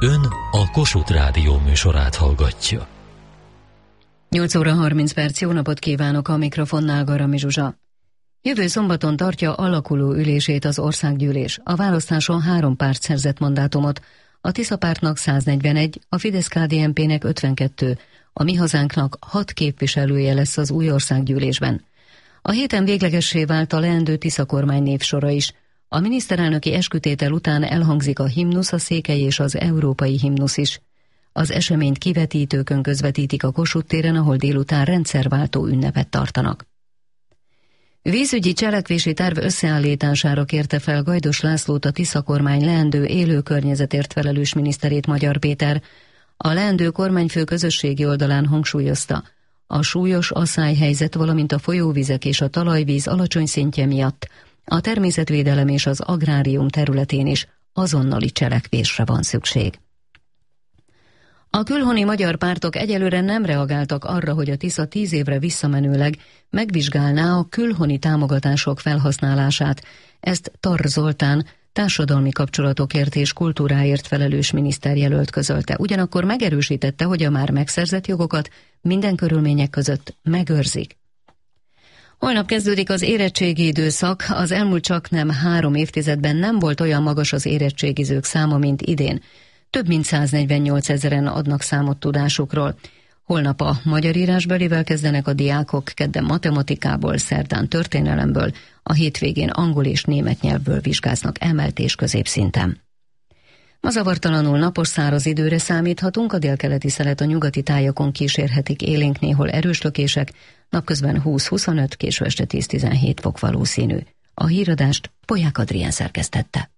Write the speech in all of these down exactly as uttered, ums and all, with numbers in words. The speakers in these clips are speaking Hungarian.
Ön a Kossuth Rádió műsorát hallgatja. nyolc óra harminc perc, jó napot kívánok, a mikrofonnál Garami Zsuzsa. Jövő szombaton tartja alakuló ülését az országgyűlés. A választáson három párt szerzett mandátumot, a Tisza pártnak száznegyvenegy, a Fidesz-ká dé en pének ötvenkettő, a Mi Hazánknak hat képviselője lesz az új országgyűlésben. A héten véglegessé vált a leendő Tisza kormány névsora is. A miniszterelnöki eskütétel után elhangzik a himnusz, a székely és az európai himnusz is. Az eseményt kivetítőkön közvetítik a Kossuth téren, ahol délután rendszerváltó ünnepet tartanak. Vízügyi cselekvési terv összeállítására kérte fel Gajdos Lászlót a Tisza kormány leendő élő környezetért felelős miniszterét, Magyar Péter. A leendő kormányfő közösségi oldalán hangsúlyozta, a súlyos asszályhelyzet, valamint a folyóvizek és a talajvíz alacsony szintje miatt a természetvédelem és az agrárium területén is azonnali cselekvésre van szükség. A külhoni magyar pártok egyelőre nem reagáltak arra, hogy a Tisza tíz évre visszamenőleg megvizsgálná a külhoni támogatások felhasználását. Ezt Tar Zoltán, társadalmi kapcsolatokért és kultúráért felelős miniszterjelölt közölte. Ugyanakkor megerősítette, hogy a már megszerzett jogokat minden körülmények között megőrzik. Holnap kezdődik az érettségi időszak, az elmúlt csaknem három évtizedben nem volt olyan magas az érettségizők száma, mint idén. Több mint száznegyvennyolc ezeren adnak számot tudásukról. Holnap a magyar írásbelivel kezdenek a diákok, kedden matematikából, szerdán történelemből, a hétvégén angol és német nyelvből vizsgáznak emelt és középszinten. Ma zavartalanul napos, száraz időre számíthatunk, a délkeleti szelet a nyugati tájakon kísérhetik élénk, néhol erős lökések, napközben húsz-huszonöt, késő este tíz-tizenhét fok valószínű. A híradást Polyák Adrián szerkesztette.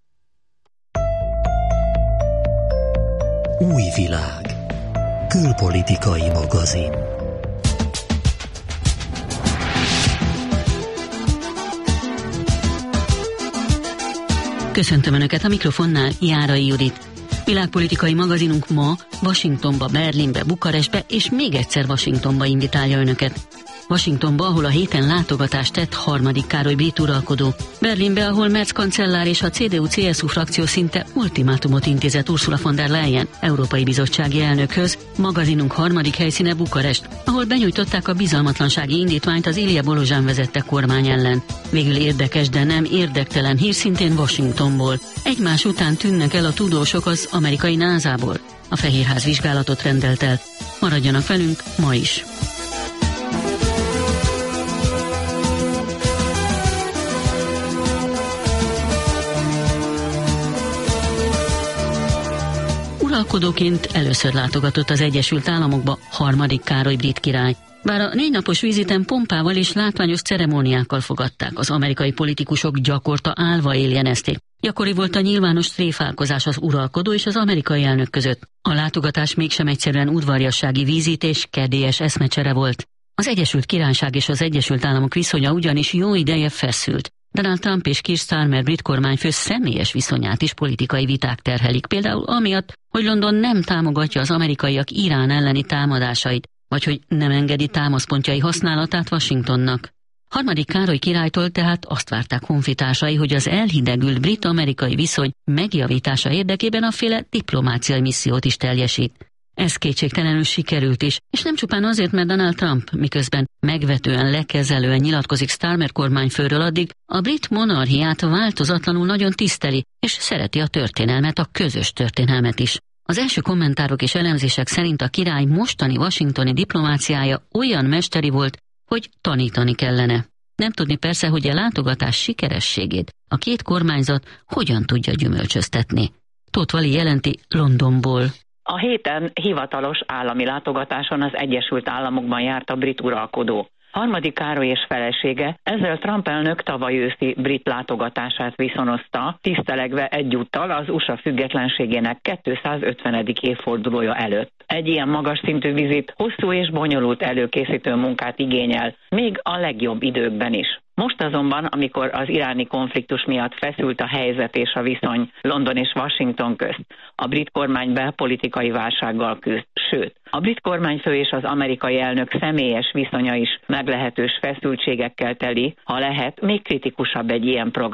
Új világ. Külpolitikai magazin. Köszöntöm Önöket, a mikrofonnál Járai Judit. Világpolitikai magazinunk ma Washingtonba, Berlinbe, Bukarestbe és még egyszer Washingtonba invitálja Önöket. Washingtonba, ahol a héten látogatást tett harmadik Károly brit uralkodó. Berlinbe, ahol Merz kancellár és a cé dé u cé es u frakció szinte ultimátumot intézett Ursula von der Leyen, Európai Bizottsági elnökhöz. Magazinunk harmadik helyszíne Bukarest, ahol benyújtották a bizalmatlansági indítványt az Ilja Bolozsán vezette kormány ellen. Végül érdekes, de nem érdektelen hír szintén Washingtonból. Egymás után tűnnek el a tudósok az amerikai nászából. A Fehérház vizsgálatot rendelt el. Maradjanak velünk ma is. Uralkodóként először látogatott az Egyesült Államokba harmadik Károly brit király. Bár a négy napos viziten pompával és látványos ceremóniákkal fogadták, az amerikai politikusok gyakorta állva éljenezték. Gyakori volt a nyilvános tréfálkozás az uralkodó és az amerikai elnök között. A látogatás mégsem egyszerűen udvariassági vízítés, kedélyes eszmecsere volt. Az Egyesült Királyság és az Egyesült Államok viszonya ugyanis jó ideje feszült. Donald Trump és Keir Starmer brit kormányfő személyes viszonyát is politikai viták terhelik, például amiatt, hogy London nem támogatja az amerikaiak Irán elleni támadásait, vagy hogy nem engedi támaszpontjai használatát Washingtonnak. Harmadik Károly királytól tehát azt várták honfitársai, hogy az elhidegült brit-amerikai viszony megjavítása érdekében afféle diplomáciai missziót is teljesít. Ez kétségtelenül sikerült is, és nem csupán azért, mert Donald Trump miközben megvetően, lekezelően nyilatkozik Starmer kormányfőről, addig a brit monarchiát változatlanul nagyon tiszteli, és szereti a történelmet, a közös történelmet is. Az első kommentárok és elemzések szerint a király mostani washingtoni diplomáciája olyan mesteri volt, hogy tanítani kellene. Nem tudni persze, hogy a látogatás sikerességét a két kormányzat hogyan tudja gyümölcsöztetni. Tóth Vali jelenti Londonból. A héten hivatalos állami látogatáson az Egyesült Államokban járt a brit uralkodó. Harmadik Károly és felesége ezzel Trump elnök tavaly őszi brit látogatását viszonozta, tisztelegve egyúttal az u es á függetlenségének kétszázötvenedik évfordulója előtt. Egy ilyen magas szintű vizit hosszú és bonyolult előkészítő munkát igényel, még a legjobb időkben is. Most azonban, amikor az iráni konfliktus miatt feszült a helyzet és a viszony London és Washington közt, a brit kormány belpolitikai válsággal küzd, sőt, a brit kormányfő és az amerikai elnök személyes viszonya is meglehetős feszültségekkel teli, ha lehet, még kritikusabb egy ilyen program.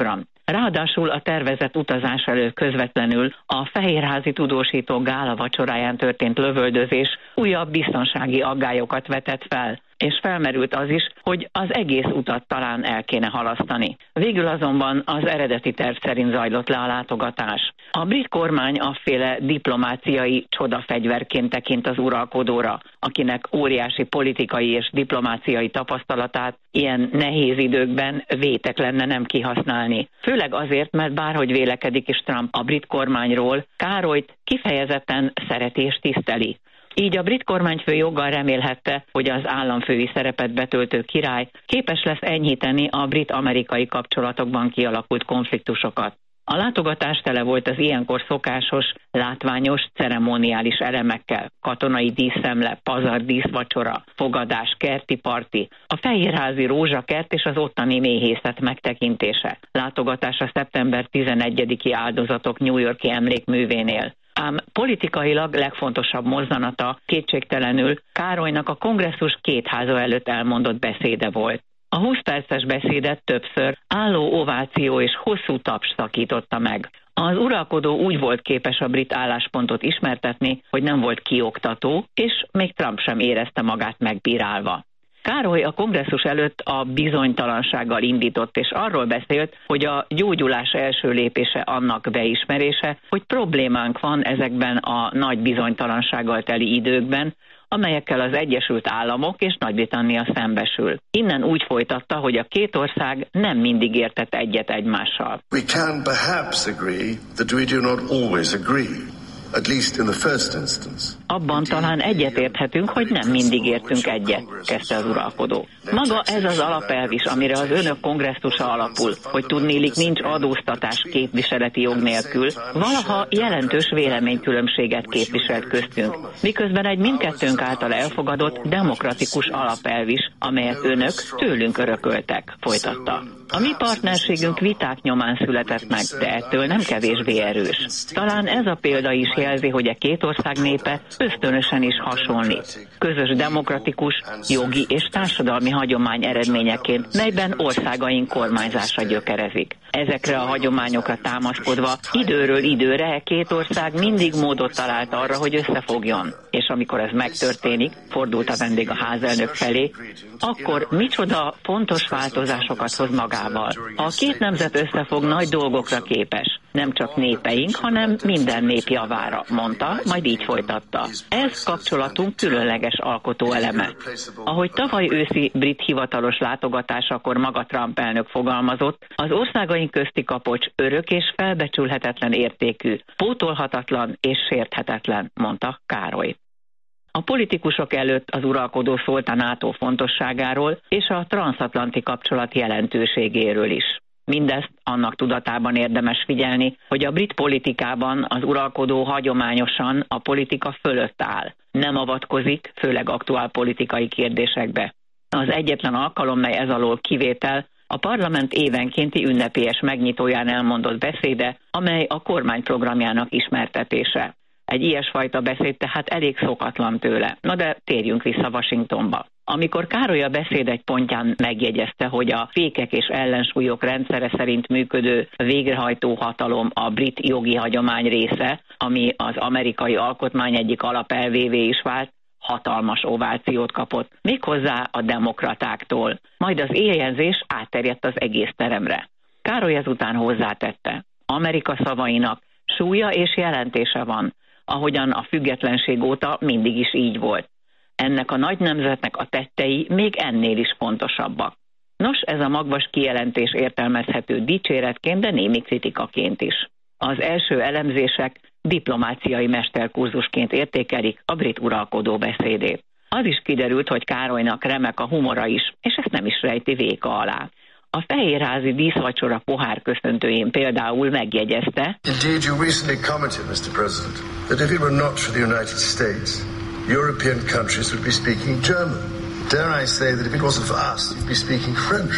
Ráadásul a tervezett utazás előtt közvetlenül a fehérházi tudósító gála vacsoráján történt lövöldözés újabb biztonsági aggályokat vetett fel, és felmerült az is, hogy az egész utat talán el kéne halasztani. Végül azonban az eredeti terv szerint zajlott le a látogatás. A brit kormány afféle diplomáciai csodafegyverként tekint az uralkodóra, akinek óriási politikai és diplomáciai tapasztalatát ilyen nehéz időkben vétek lenne nem kihasználni. Főleg azért, mert bárhogy vélekedik is Trump a brit kormányról, Károlyt kifejezetten szereti és tiszteli. Így a brit kormányfő joggal remélhette, hogy az államfői szerepet betöltő király képes lesz enyhíteni a brit-amerikai kapcsolatokban kialakult konfliktusokat. A látogatás tele volt az ilyenkor szokásos, látványos, ceremoniális elemekkel, katonai díszszemle, pazar díszvacsora, fogadás, kerti parti, a fehérházi rózsakert és az ottani méhészet megtekintése. Látogatása szeptember tizenegyediki áldozatok New York-i emlékművénél. Ám politikailag legfontosabb mozzanata kétségtelenül Károlynak a kongresszus két háza előtt elmondott beszéde volt. A húsz perces beszédet többször álló ováció és hosszú taps szakította meg. Az uralkodó úgy volt képes a brit álláspontot ismertetni, hogy nem volt kioktató, és még Trump sem érezte magát megbírálva. Károly a kongresszus előtt a bizonytalansággal indított, és arról beszélt, hogy a gyógyulás első lépése annak beismerése, hogy problémánk van ezekben a nagy bizonytalansággal teli időkben, amelyekkel az Egyesült Államok és Nagy-Britannia szembesül. Innen úgy folytatta, hogy a két ország nem mindig értett egyet egymással. We can perhaps agree that we do not always agree. At least in the first instance. Abban talán egyetérthetünk, hogy nem mindig értünk egyet, kezdte az uralkodó. Maga ez az alapelv is, amire az önök kongresszusa alapul, hogy tudnélik nincs adóztatás képviseleti jog nélkül, valaha jelentős véleménykülönbséget képviselt köztünk, miközben egy mindkettőnk által elfogadott demokratikus alapelv is, amelyet önök tőlünk örököltek, folytatta. A mi partnerségünk viták nyomán született meg, de ettől nem kevésbé erős. Talán ez a példa is jelzi, hogy a két ország népe ösztönösen is hasonlít. Közös demokratikus, jogi és társadalmi hagyomány eredményeként, melyben országaink kormányzása gyökerezik. Ezekre a hagyományokra támaszkodva időről időre két ország mindig módot talált arra, hogy összefogjon. És amikor ez megtörténik, fordult a vendég a házelnök felé, akkor micsoda fontos változásokat hoz magával. A két nemzet összefog, nagy dolgokra képes. Nem csak népeink, hanem minden nép javára, mondta, majd így folytatta. Ez kapcsolatunk különleges alkotó eleme. Ahogy tavaly őszi brit hivatalos látogatásakor maga Trump elnök fogalmazott, az országaink közti kapocs örök és felbecsülhetetlen értékű, pótolhatatlan és sérthetetlen, mondta Károly. A politikusok előtt az uralkodó szólt a NATO fontosságáról és a transzatlanti kapcsolat jelentőségéről is. Mindezt annak tudatában érdemes figyelni, hogy a brit politikában az uralkodó hagyományosan a politika fölött áll. Nem avatkozik, főleg aktuál politikai kérdésekbe. Az egyetlen alkalom, mely ez alól kivétel, a parlament évenkénti ünnepélyes megnyitóján elmondott beszéde, amely a kormány programjának ismertetése. Egy ilyesfajta beszéd tehát elég szokatlan tőle. Na de térjünk vissza Washingtonba. Amikor Károly a beszéd egy pontján megjegyezte, hogy a fékek és ellensúlyok rendszere szerint működő végrehajtó hatalom a brit jogi hagyomány része, ami az amerikai alkotmány egyik alapelvévé is vált, hatalmas ovációt kapott, méghozzá a demokratáktól. Majd az éjjelzés átterjedt az egész teremre. Károly ezután hozzátette, Amerika szavainak súlya és jelentése van, ahogyan a függetlenség óta mindig is így volt. Ennek a nagy nemzetnek a tettei még ennél is fontosabbak. Nos, ez a magvas kijelentés értelmezhető dicséretként, de némi kritikaként is. Az első elemzések diplomáciai mesterkurzusként értékelik a brit uralkodó beszédét. Az is kiderült, hogy Károlynak remek a humora is, és ezt nem is rejti véka alá. A fehérházi díszvacsora pohár köszöntőjén például megjegyezte, Indeed, you recently commented, mister President, that if it were not for the United States, European countries would be speaking German. Dare I say that if it wasn't for us, you'd be speaking French.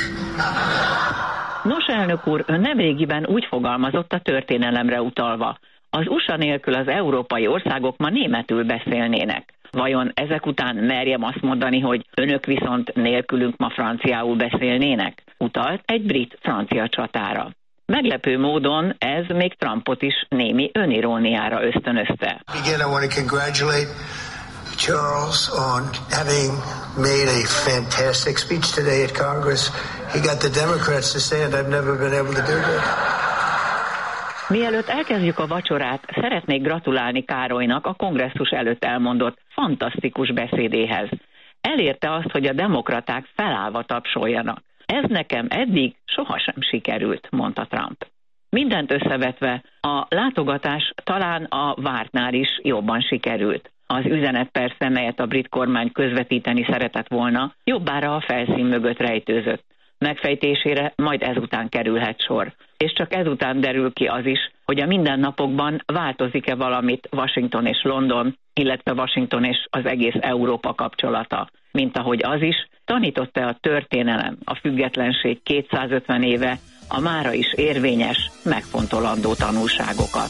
Nos, elnök úr, ön nemrégiben úgy fogalmazott a történelemre utalva. Az u es á nélkül az európai országok ma németül beszélnének. Vajon ezek után merjem azt mondani, hogy önök viszont nélkülünk ma franciául beszélnének? Utalt egy brit-francia csatára. Meglepő módon ez még Trumpot is némi öniróniára ösztönözte. Again, I want to congratulate Charles on having made a fantastic speech today at Congress. He got the Democrats to stand. I've never been able to do that. Mielőtt elkezdjük a vacsorát, szeretnék gratulálni Károlynak a kongresszus előtt elmondott fantasztikus beszédéhez. Elérte azt, hogy a demokraták felállva tapsoljanak. Ez nekem eddig sohasem sikerült, mondta Trump. Mindent összevetve, a látogatás talán a vártnál is jobban sikerült. Az üzenet persze, melyet a brit kormány közvetíteni szeretett volna, jobbára a felszín mögött rejtőzött. Megfejtésére majd ezután kerülhet sor. És csak ezután derül ki az is, hogy a mindennapokban változik-e valamit Washington és London, illetve Washington és az egész Európa kapcsolata. Mint ahogy az is, tanította a történelem a függetlenség kétszázötven éve a mára is érvényes, megfontolandó tanulságokat.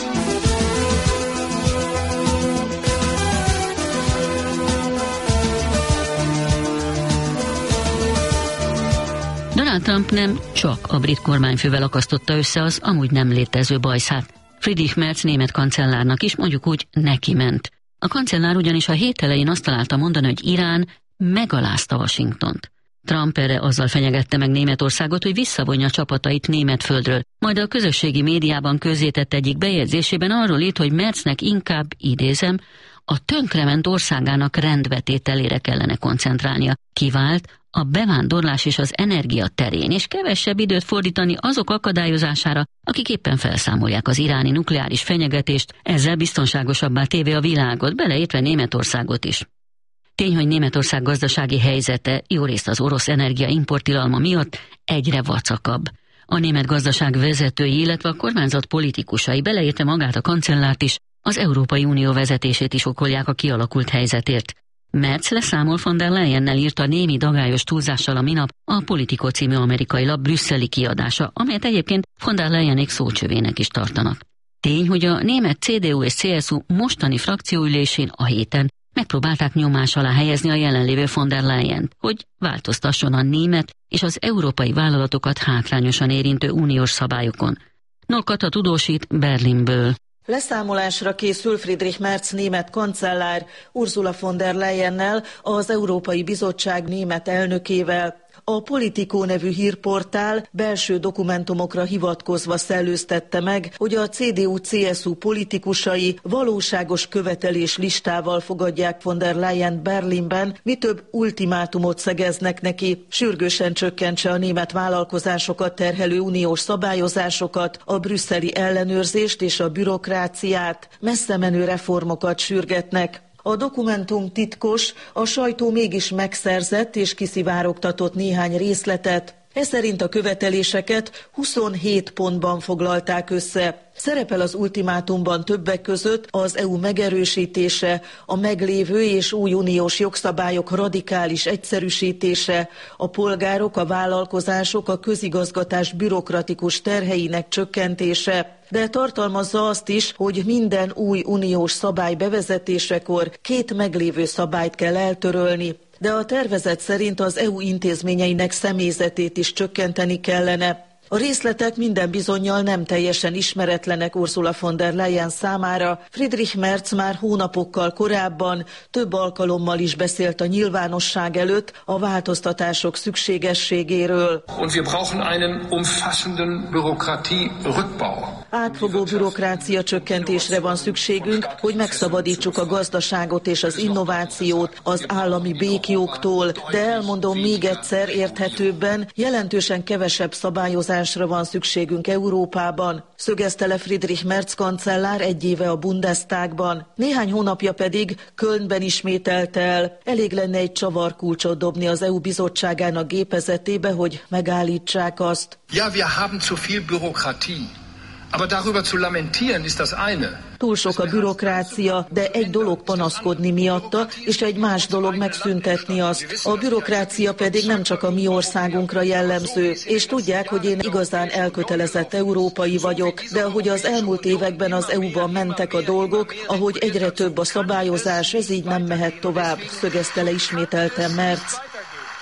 Donald Trump nem csak a brit kormányfővel akasztotta össze az amúgy nem létező bajszát. Friedrich Merz német kancellárnak is mondjuk úgy neki ment. A kancellár ugyanis a hét elején azt találta mondani, hogy Irán megalázta Washingtont. Trump erre azzal fenyegette meg Németországot, hogy visszavonja csapatait német földről. Majd a közösségi médiában közzétett egyik bejegyzésében arról írt, hogy Merznek inkább, idézem, a tönkrement országának rendbetételére kellene koncentrálnia. Kivált a bevándorlás és az energia terén, és kevesebb időt fordítani azok akadályozására, akik éppen felszámolják az iráni nukleáris fenyegetést, ezzel biztonságosabbá téve a világot, beleértve Németországot is. Tény, hogy Németország gazdasági helyzete, jórészt az orosz energia importtilalma miatt egyre vacakabb. A német gazdaság vezetői, illetve a kormányzat politikusai, beleértve magát a kancellárt is, az Európai Unió vezetését is okolják a kialakult helyzetért. Merz leszámol von der Leyennel, írta némi dagályos túlzással a minap a Politico című amerikai lap brüsszeli kiadása, amelyet egyébként von der Leyenék szócsövének is tartanak. Tény, hogy a német cé dé u és cé es u mostani frakcióülésén a héten megpróbálták nyomás alá helyezni a jelenlévő von der Leyent, hogy változtasson a német és az európai vállalatokat hátrányosan érintő uniós szabályokon. Norkata tudósít Berlinből. Leszámolásra készül Friedrich Merz német kancellár Ursula von der Leyennel, az Európai Bizottság német elnökével. A Politico nevű hírportál belső dokumentumokra hivatkozva szellőztette meg, hogy a cé dé u cé es u politikusai valóságos követelés listával fogadják von der Leyen Berlinben, mi több ultimátumot szegeznek neki, sürgősen csökkentse a német vállalkozásokat terhelő uniós szabályozásokat, a brüsszeli ellenőrzést és a bürokráciát, messze menő reformokat sürgetnek. A dokumentum titkos, a sajtó mégis megszerzett és kiszivárogtatott néhány részletet. Ez szerint a követeléseket huszonhét pontban foglalták össze. Szerepel az ultimátumban többek között az é u megerősítése, a meglévő és új uniós jogszabályok radikális egyszerűsítése, a polgárok, a vállalkozások, a közigazgatás bürokratikus terheinek csökkentése, de tartalmazza azt is, hogy minden új uniós szabály bevezetésekor két meglévő szabályt kell eltörölni. De a tervezet szerint az é u intézményeinek személyzetét is csökkenteni kellene. A részletek minden bizonnyal nem teljesen ismeretlenek Ursula von der Leyen számára. Friedrich Merz már hónapokkal korábban több alkalommal is beszélt a nyilvánosság előtt a változtatások szükségességéről. Und wir brauchen einen umfassenden Bürokratie-Rückbau. Átfogó bürokrácia csökkentésre van szükségünk, hogy megszabadítsuk a gazdaságot és az innovációt az állami békjogtól, de elmondom még egyszer érthetőbben, jelentősen kevesebb szabályozásra van szükségünk Európában, szögezte le Friedrich Merz kancellár egy éve a Bundestagban. Néhány hónapja pedig Kölnben ismételte el, elég lenne egy csavarkulcsot dobni az é u bizottságának gépezetébe, hogy megállítsák azt. Ja, wir haben zu viel Bürokratie. Aber darüber zu lamentieren ist das eine. Túl sok a bürokrácia, de egy dolog panaszkodni miatta, és egy más dolog megszüntetni azt. A bürokrácia pedig nem csak a mi országunkra jellemző, és tudják, hogy én igazán elkötelezett európai vagyok, de ahogy az elmúlt években az é u-ban mentek a dolgok, ahogy egyre több a szabályozás, ez így nem mehet tovább, szögezte le ismételten Merz.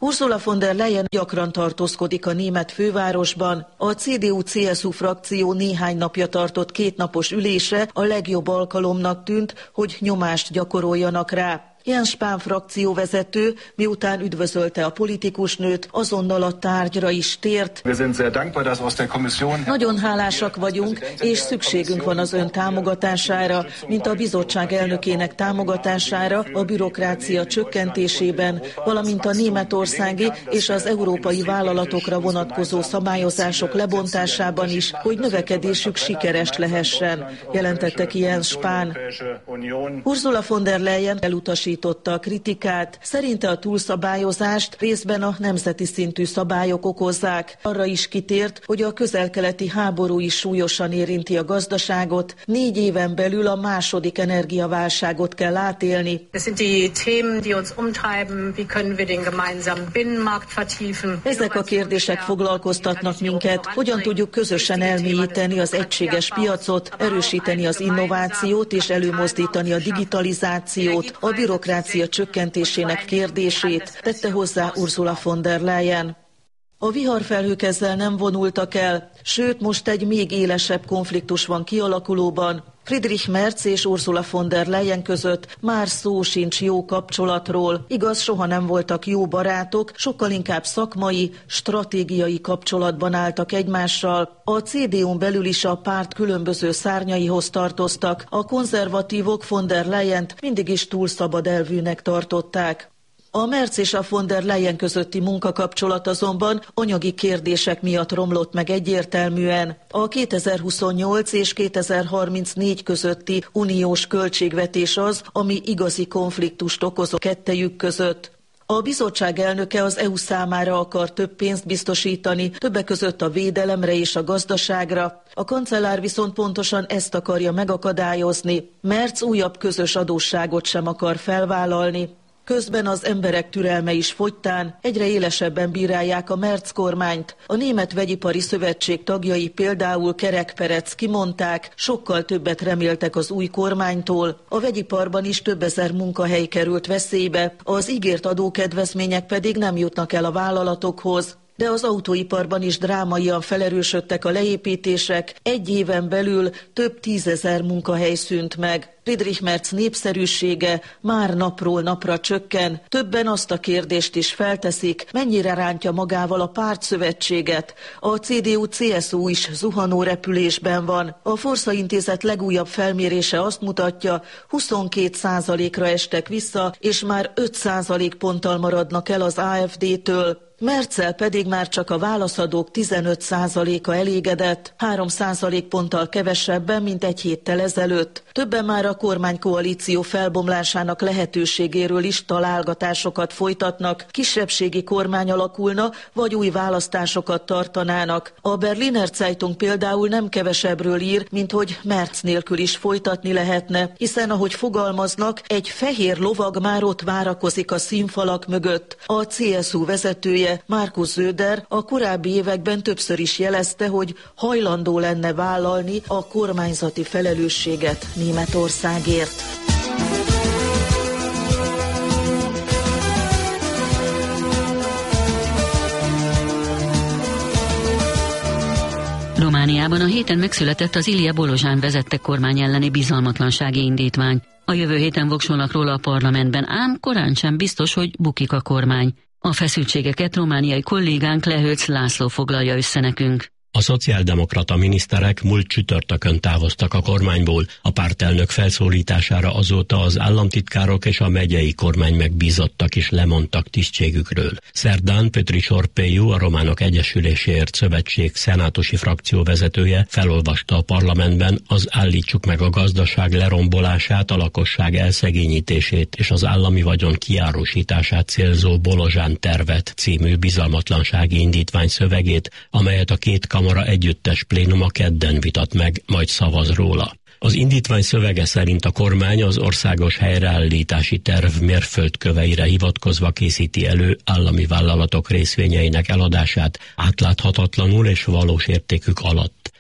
Ursula von der Leyen gyakran tartózkodik a német fővárosban. A cé dé u cé es u frakció néhány napja tartott kétnapos ülése a legjobb alkalomnak tűnt, hogy nyomást gyakoroljanak rá. Jens Spahn frakcióvezető, miután üdvözölte a politikusnőt, azonnal a tárgyra is tért. Nagyon hálásak vagyunk, és szükségünk van az ön támogatására, mint a bizottság elnökének támogatására a bürokrácia csökkentésében, valamint a németországi és az európai vállalatokra vonatkozó szabályozások lebontásában is, hogy növekedésük sikeres lehessen, jelentette ki Jens Spahn. Ursula von der Leyen elutasította a kritikát. Szerinte a túlszabályozást részben a nemzeti szintű szabályok okozzák. Arra is kitért, hogy a közel-keleti háború is súlyosan érinti a gazdaságot. Négy éven belül a második energiaválságot kell átélni. Ezek a kérdések foglalkoztatnak minket. Hogyan tudjuk közösen elmélyíteni az egységes piacot, erősíteni az innovációt és előmozdítani a digitalizációt, a bürokráciát, bürokrácia csökkentésének kérdését, tette hozzá Ursula von der Leyen. A viharfelhők ezzel nem vonultak el, sőt most egy még élesebb konfliktus van kialakulóban. Friedrich Merz és Ursula von der Leyen között már szó sincs jó kapcsolatról. Igaz, soha nem voltak jó barátok, sokkal inkább szakmai, stratégiai kapcsolatban álltak egymással. A cé dé u-n belül is a párt különböző szárnyaihoz tartoztak. A konzervatívok von der Leyent mindig is túl szabad elvűnek tartották. A Merz és a von der Leyen közötti munkakapcsolat azonban anyagi kérdések miatt romlott meg egyértelműen. A kétezer-huszonnyolc és kétezer-harmincnégy közötti uniós költségvetés az, ami igazi konfliktust okozott kettejük között. A bizottság elnöke az é u számára akar több pénzt biztosítani, többek között a védelemre és a gazdaságra. A kancellár viszont pontosan ezt akarja megakadályozni. Merz újabb közös adósságot sem akar felvállalni. Közben az emberek türelme is fogytán, egyre élesebben bírálják a Merz kormányt. A Német Vegyipari Szövetség tagjai például Kerek Perec kimondták, sokkal többet reméltek az új kormánytól. A vegyiparban is több ezer munkahely került veszélybe, az ígért adókedvezmények pedig nem jutnak el a vállalatokhoz. De az autóiparban is drámaian felerősödtek a leépítések, egy éven belül több tízezer munkahely szűnt meg. Friedrich Merz népszerűsége már napról napra csökken, többen azt a kérdést is felteszik, mennyire rántja magával a pártszövetséget. A cé dé u cé es u is zuhanó repülésben van. A Forsa Intézet legújabb felmérése azt mutatja, huszonkét százalékra estek vissza, és már öt százalékponttal maradnak el az á ef dé-től. Merzel pedig már csak a válaszadók tizenöt százaléka elégedett, három százalékponttal kevesebben, mint egy héttel ezelőtt. Többen már a kormánykoalíció felbomlásának lehetőségéről is találgatásokat folytatnak, kisebbségi kormány alakulna, vagy új választásokat tartanának. A Berliner Zeitung például nem kevesebbről ír, mint hogy Merz nélkül is folytatni lehetne, hiszen ahogy fogalmaznak, egy fehér lovag már ott várakozik a színfalak mögött. A cé es u vezetője, Markus Söder a korábbi években többször is jelezte, hogy hajlandó lenne vállalni a kormányzati felelősséget Németországért. Romániában a héten megszületett az Ilia Bolozsán vezette kormány elleni bizalmatlansági indítvány. A jövő héten voksolnak róla a parlamentben, ám korán sem biztos, hogy bukik a kormány. A feszültségeket romániai kollégánk Lehölc László foglalja össze nekünk. A szociáldemokrata miniszterek múlt csütörtökön távoztak a kormányból, a pártelnök felszólítására azóta az államtitkárok és a megyei kormány megbízottak is lemondtak tisztségükről. Szerdán Petri Sorpeju, a Románok Egyesüléséért Szövetség szenátusi frakció vezetője felolvasta a parlamentben az Állítsuk meg a gazdaság lerombolását, a lakosság elszegényítését és az állami vagyon kiárusítását célzó Bolozsán tervet című bizalmatlansági indítvány szövegét, amelyet a két kamara együttes plénuma kedden vitat meg, majd szavaz róla. Az indítvány szövege szerint a kormány az országos helyreállítási terv mérföldköveire hivatkozva készíti elő állami vállalatok részvényeinek eladását átláthatatlanul és valós értékük alatt.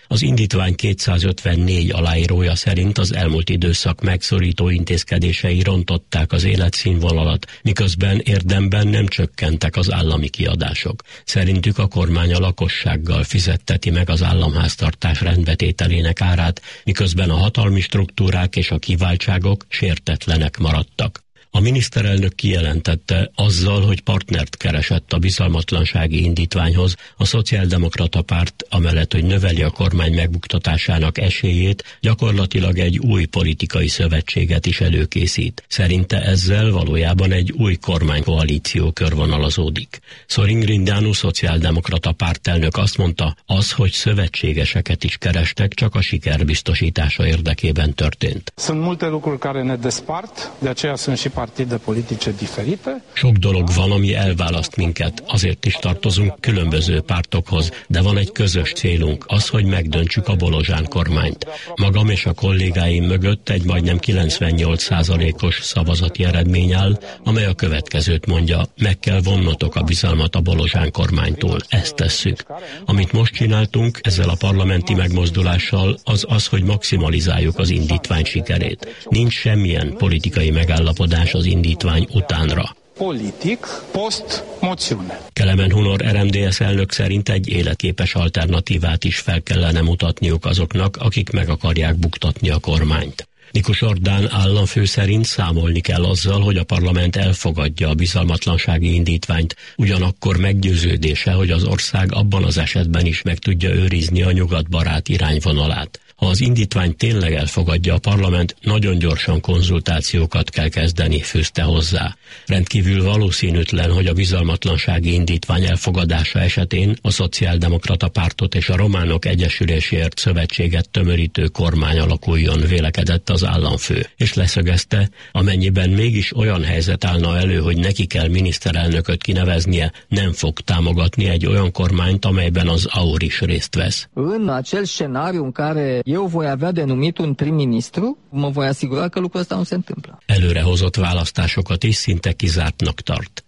Az indítvány kétszázötvennégy aláírója szerint az elmúlt időszak megszorító intézkedései rontották az életszínvonalat, miközben érdemben nem csökkentek az állami kiadások. Szerintük a kormány a lakossággal fizetteti meg az államháztartás rendbetételének árát, miközben a hatalmi struktúrák és a kiváltságok sértetlenek maradtak. A miniszterelnök kijelentette, azzal, hogy partnert keresett a bizalmatlansági indítványhoz, a szociáldemokrata párt amellett, hogy növeli a kormány megbuktatásának esélyét, gyakorlatilag egy új politikai szövetséget is előkészít. Szerinte ezzel valójában egy új kormánykoalíció körvonalazódik. Sorin Grindeanu szociáldemokrata pártelnök azt mondta, az, hogy szövetségeseket is kerestek, csak a siker biztosítása érdekében történt. Sunt multe lucruri care ne despart, de aceea sunt și partide politice diferite. Sok dolog van, ami elválaszt minket, azért is tartozunk különböző pártokhoz, de van egy közös célunk, az, hogy megdöntsük a Bolozsán kormányt. Magam és a kollégáim mögött egy majdnem kilencvennyolc százalékos szavazati eredmény áll, amely a következőt mondja, meg kell vonnotok a bizalmat a Bolozsán kormánytól, ezt tesszük. Amit most csináltunk ezzel a parlamenti megmozdulással, az az, hogy maximalizáljuk az indítvány sikerét. Nincs semmilyen politikai megállapodás az indítvány utánra. Politik post-moțiune. Kelemen Hunor er em dé es elnök szerint egy életképes alternatívát is fel kellene mutatniuk azoknak, akik meg akarják buktatni a kormányt. Nikus Ordán államfő szerint számolni kell azzal, hogy a parlament elfogadja a bizalmatlansági indítványt, ugyanakkor meggyőződése, hogy az ország abban az esetben is meg tudja őrizni a nyugatbarát irányvonalát. Ha az indítvány tényleg elfogadja a parlament, nagyon gyorsan konzultációkat kell kezdeni, fűzte hozzá. Rendkívül valószínűtlen, hogy a bizalmatlansági indítvány elfogadása esetén a szociáldemokrata pártot és a románok egyesüléséért szövetséget tömörítő kormány alakuljon, vélekedett az államfő, és leszögezte, amennyiben mégis olyan helyzet állna elő, hogy neki kell miniszterelnököt kineveznie, nem fog támogatni egy olyan kormányt, amelyben az á u er is részt vesz. În acel scenariu în care eu voi avea denumit un prim-ministru, mă voi asigura că lucrul ăsta nu se întâmplă. Előrehozott választásokat is szinte kizártnak tart.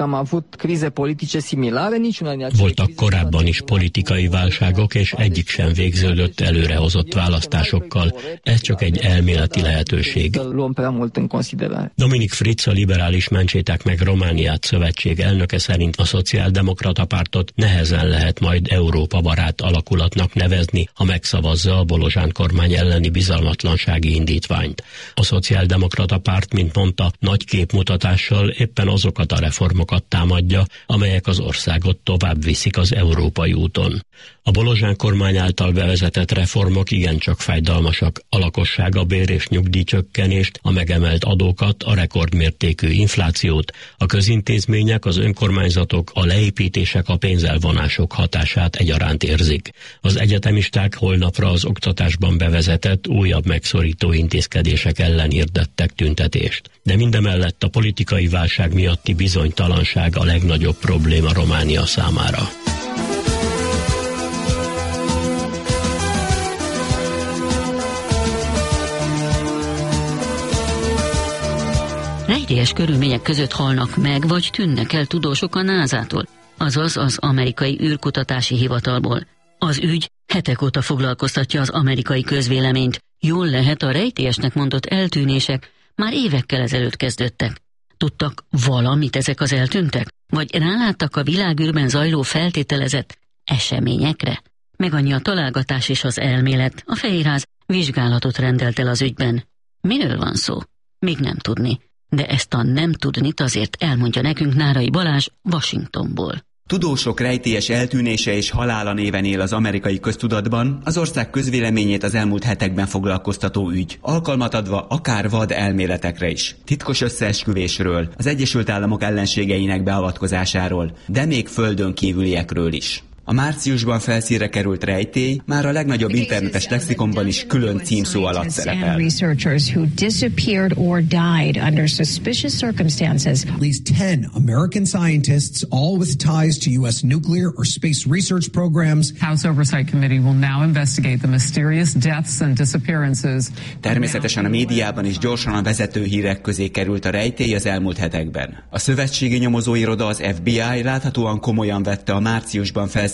Voltak korábban is politikai válságok, és egyik sem végződött előrehozott választásokkal. Ez csak egy elméleti lehetőség. Dominik Fritz, a Liberális Mentsétek meg Romániát szövetség elnöke szerint a szociáldemokrata pártot nehezen lehet majd Európa barát alakulatnak nevezni, ha megszavazza a Bolozsán kormány elleni bizalmatlansági indítványt. A szociáldemokrata párt, mint mondta, nagy képmutatással éppen azokat a reformokat támadja, amelyek az országot tovább viszik az európai úton. A Bolozsán kormány által bevezetett reformok igencsak fájdalmasak, a lakosság a bér- és nyugdíjcsökkenést, a megemelt adókat, a rekordmértékű inflációt, a közintézmények, az önkormányzatok, a leépítések, a pénzelvonások hatását egyaránt érzik. Az egyetemisták holnapra az oktatásban bevezetett újabb megszorító intézkedések ellen hirdettek tüntetést. De mindemellett a politikai válság miatti bizonytalanság a legnagyobb probléma Románia számára. Rejtélyes körülmények között halnak meg, vagy tűnnek el tudósok a názától, azaz az amerikai űrkutatási hivatalból. Az ügy hetek óta foglalkoztatja az amerikai közvéleményt. Jól lehet, a rejtélyesnek mondott eltűnések már évekkel ezelőtt kezdődtek. Tudtak valamit ezek az eltűntek? Vagy ráláttak a világűrben zajló feltételezett eseményekre? Meg annyi a találgatás és az elmélet. A Fehérház vizsgálatot rendelt el az ügyben. Miről van szó? Még nem tudni. De ezt a nem tudnit azért elmondja nekünk Nárai Balázs Washingtonból. Tudósok rejtélyes eltűnése és halála néven él az amerikai köztudatban, az ország közvéleményét az elmúlt hetekben foglalkoztató ügy, alkalmat adva akár vad elméletekre is. Titkos összeesküvésről, az Egyesült Államok ellenségeinek beavatkozásáról, de még földön kívüliekről is. A márciusban felszínre került rejtély már a legnagyobb internetes lexikonban is külön címszó alatt szerepel. At least ten American scientists, all with ties to U S nuclear or space research programs. House Oversight Committee will now investigate the mysterious deaths and disappearances. Természetesen a médiában is gyorsan a vezető hírek közé került a rejtély az elmúlt hetekben. A szövetségi nyomozóiroda, az ef bé i láthatóan komolyan vette a márciusban felszínre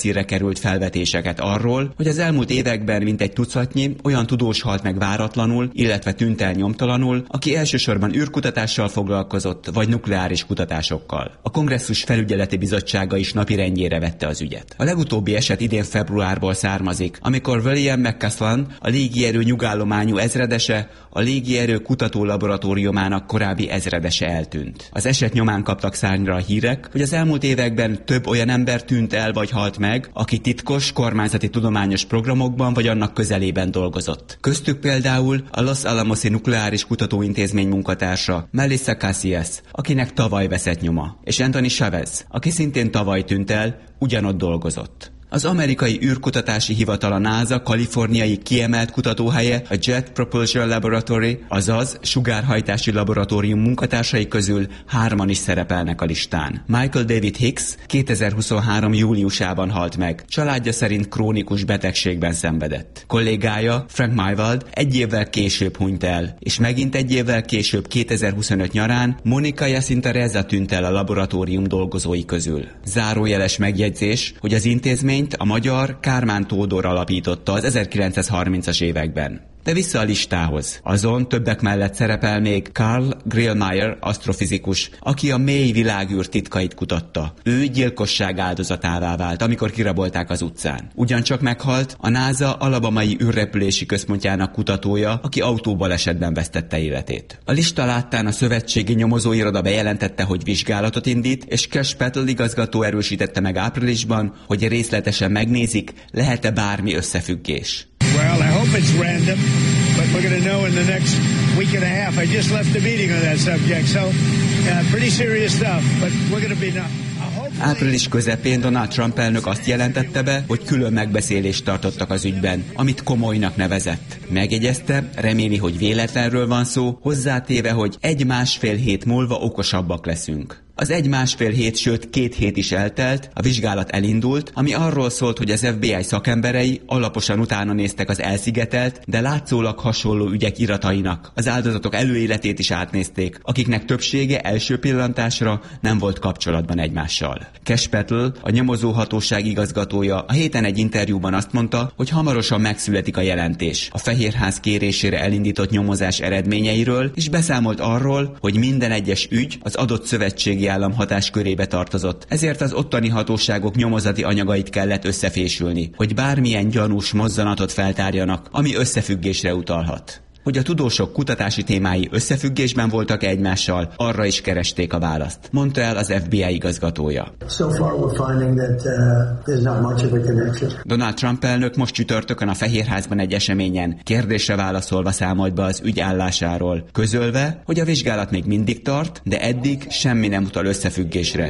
felszínre került felvetéseket arról, hogy az elmúlt években mintegy tucatnyi olyan tudós halt meg váratlanul, illetve tűnt el nyomtalanul, aki elsősorban űrkutatással foglalkozott, vagy nukleáris kutatásokkal. A Kongresszus Felügyeleti Bizottsága is napirendjére vette az ügyet. A legutóbbi eset idén februárból származik, amikor William McCaslin, a légierő nyugállományú ezredese, a légierő kutató laboratóriumának korábbi ezredese eltűnt. Az eset nyomán kaptak szárnyra a hírek, hogy az elmúlt években több olyan ember tűnt el vagy halt meg, aki titkos, kormányzati tudományos programokban vagy annak közelében dolgozott. Köztük például a Los Alamosi Nukleáris Kutatóintézmény munkatársa Melissa Casillas, akinek tavaly veszett nyoma, és Anthony Chavez, aki szintén tavaly tűnt el, ugyanott dolgozott. Az amerikai űrkutatási hivatal, a NASA kaliforniai kiemelt kutatóhelye, a Jet Propulsion Laboratory, azaz sugárhajtási laboratórium munkatársai közül hárman is szerepelnek a listán. Michael David Hicks kétezer-huszonhárom júliusában halt meg, családja szerint krónikus betegségben szenvedett. Kollégája, Frank Maywald egy évvel később hunyt el, és megint egy évvel később kétezer-huszonöt nyarán Monica Jacinta Reza tűnt el a laboratórium dolgozói közül. Zárójeles megjegyzés, hogy az intézmény a magyar Kármán Tódor alapította az ezerkilencszázharmincas években. De vissza a listához. Azon többek mellett szerepel még Carl Grillmeyer asztrofizikus, aki a mély világűr titkait kutatta. Ő gyilkosság áldozatává vált, amikor kirabolták az utcán. Ugyancsak meghalt a NASA alabamai űrrepülési központjának kutatója, aki autóbalesetben vesztette életét. A lista láttán a szövetségi nyomozóiroda bejelentette, hogy vizsgálatot indít, és Cash Patel igazgató erősítette meg áprilisban, hogy részletesen megnézik, lehet-e bármi összefüggés. Well, I hope it's random, but we're going to know in the next week and a half. I just left a meeting on that subject, so uh, pretty serious stuff, but we're going to be now. Április közepén Donald Trump elnök azt jelentette be, hogy külön megbeszélést tartottak az ügyben, amit komolynak nevezett. Megjegyezte, reméli, hogy véletlenről van szó, hozzátéve, hogy egy-másfél hét múlva okosabbak leszünk. Az egy-másfél hét, sőt két hét is eltelt, a vizsgálat elindult, ami arról szólt, hogy az ef bé i szakemberei alaposan utána néztek az elszigetelt, de látszólag hasonló ügyek iratainak. Az áldozatok előéletét is átnézték, akiknek többsége első pillantásra nem volt kapcsolatban egymással. Cash Patel, a nyomozóhatóság igazgatója a héten egy interjúban azt mondta, hogy hamarosan megszületik a jelentés a Fehérház kérésére elindított nyomozás eredményeiről, és beszámolt arról, hogy minden egyes ügy az adott szövetségi állam hatáskörébe tartozott, ezért az ottani hatóságok nyomozati anyagait kellett összefésülni, hogy bármilyen gyanús mozzanatot feltárjanak, ami összefüggésre utalhat. Hogy a tudósok kutatási témái összefüggésben voltak egymással, arra is keresték a választ, mondta el az ef bé i igazgatója. So far we're finding that uh, there's not much of a connection. Donald Trump elnök most csütörtökön a Fehérházban egy eseményen kérdésre válaszolva számolt be az ügy állásáról, közölve, hogy a vizsgálat még mindig tart, de eddig semmi nem utal összefüggésre.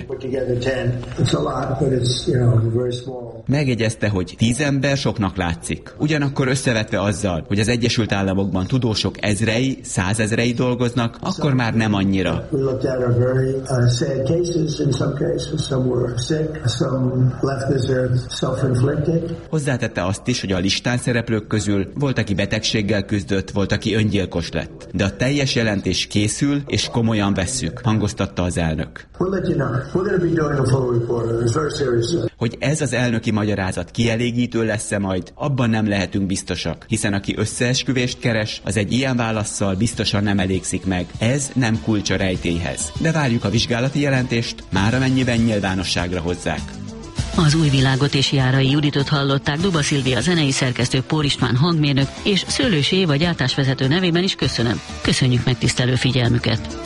Megjegyezte, hogy tíz ember soknak látszik. Ugyanakkor összevetve azzal, hogy az Egyesült Államokban tudósok ezrei, százezrei dolgoznak, akkor már nem annyira. Hozzátette azt is, hogy a listán szereplők közül volt, aki betegséggel küzdött, volt, aki öngyilkos lett. De a teljes jelentés készül, és komolyan vesszük, hangoztatta az elnök. Hogy ez az elnöki magyarázat kielégítő lesz-e majd, abban nem lehetünk biztosak, hiszen aki összeesküvést keres, az egy ilyen válasszal biztosan nem elégszik meg. Ez nem kulcs a rejtélyhez. De várjuk a vizsgálati jelentést, már amennyiben nyilvánosságra hozzák. Az Új Világot és Járai Juditot hallották, Duba Szilvia zenei szerkesztő, Pór István hangmérnök és Szőlősi Éva gyártásvezető nevében is köszönöm. Köszönjük megtisztelő figyelmüket!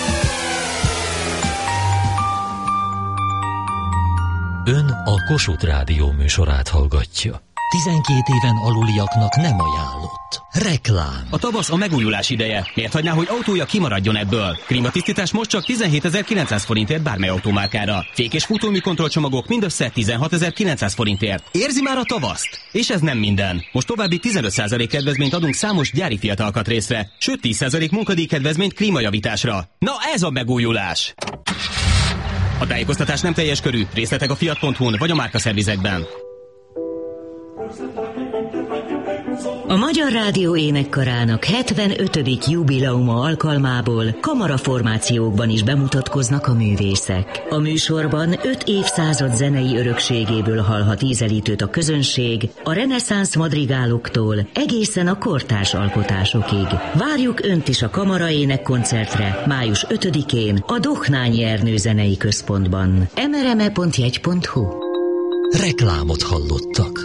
Ön a Kossuth Rádió műsorát hallgatja. tizenkét éven aluliaknak nem ajánlott. Reklám. A tavasz a megújulás ideje. Miért hagyná, hogy autója kimaradjon ebből? Klímatisztítás most csak tizenhétezer-kilencszáz forintért bármely automárkára. Fék- és futóműkontrollcsomagok mindössze tizenhatezer-kilencszáz forintért. Érzi már a tavaszt? És ez nem minden. Most további tizenöt százalék kedvezményt adunk számos gyári Fiat alkatrészre, sőt tíz százalék munkadíj kedvezményt klímajavításra. Na ez a megújulás! A tájékoztatás nem teljes körű, részletek a fiat pont hu-n vagy a márkaszervizekben. A Magyar Rádió énekkarának hetvenötödik jubileuma alkalmából kamaraformációkban is bemutatkoznak a művészek. A műsorban öt évszázad zenei örökségéből hallhat ízelítőt a közönség, a reneszánsz madrigáloktól egészen a kortárs alkotásokig. Várjuk Önt is a kamaraének koncertre május ötödikén a Dohnányi Ernő Zenei Központban. mrme pont jegy pont hu. Reklámot hallottak.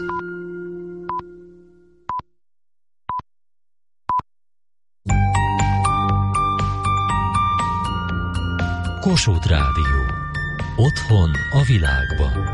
Kossuth Rádió. Otthon a világban.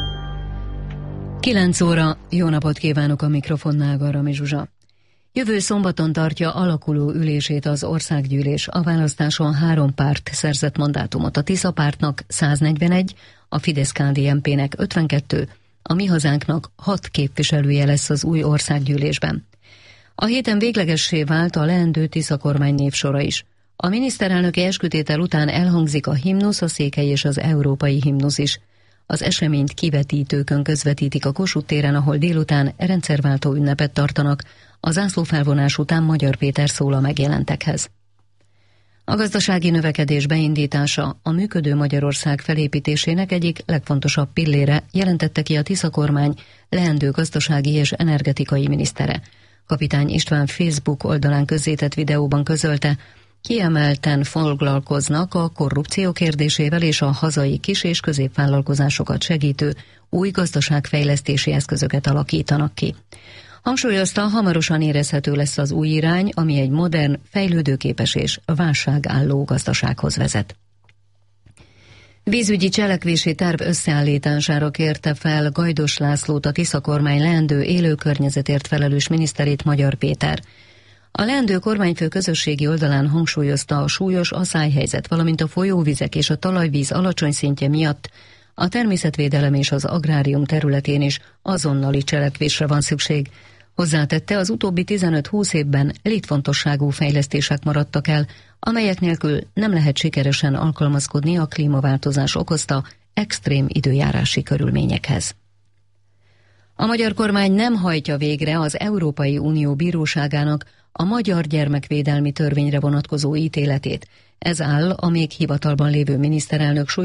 kilenc óra, jó napot kívánok, a mikrofonnál Garami Zsuzsa. Jövő szombaton tartja alakuló ülését az országgyűlés. A választáson három párt szerzett mandátumot. A Tisza pártnak száznegyvenegy, a Fidesz-ká dé en pének ötvenkettő, a Mi Hazánknak hat képviselője lesz az új országgyűlésben. A héten véglegessé vált a leendő Tisza kormány névsora is. A miniszterelnöki eskütétel után elhangzik a himnusz, a székely és az európai himnusz is. Az eseményt kivetítőkön közvetítik a Kossuth téren, ahol délután rendszerváltó ünnepet tartanak. A zászlófelvonás után Magyar Péter szól a megjelentekhez. A gazdasági növekedés beindítása a működő Magyarország felépítésének egyik legfontosabb pillére, jelentette ki a Tisza kormány leendő gazdasági és energetikai minisztere. Kapitány István Facebook oldalán közzétett videóban közölte, kiemelten foglalkoznak a korrupció kérdésével és a hazai kis- és középvállalkozásokat segítő új gazdaságfejlesztési eszközöket alakítanak ki. Hangsúlyozta, hamarosan érezhető lesz az új irány, ami egy modern, fejlődőképes és válságálló gazdasághoz vezet. Vízügyi cselekvési terv összeállítására kérte fel Gajdos Lászlót, a Tisza kormány leendő élőkörnyezetért felelős miniszterét, Magyar Péter. A leendő kormányfő közösségi oldalán hangsúlyozta, a súlyos aszályhelyzet, valamint a folyóvizek és a talajvíz alacsony szintje miatt a természetvédelem és az agrárium területén is azonnali cselekvésre van szükség. Hozzátette, az utóbbi tizenöt-húsz évben létfontosságú fejlesztések maradtak el, amelyek nélkül nem lehet sikeresen alkalmazkodni a klímaváltozás okozta extrém időjárási körülményekhez. A magyar kormány nem hajtja végre az Európai Unió Bíróságának a magyar gyermekvédelmi törvényre vonatkozó ítéletét. Ez áll a még hivatalban lévő miniszterelnök